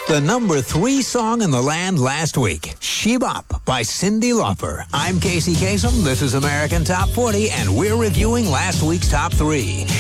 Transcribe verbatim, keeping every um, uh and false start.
The number three song in the land last week, She Bop by Cyndi Lauper. I'm Casey Kasem. This is American Top forty, and we're reviewing last week's top three.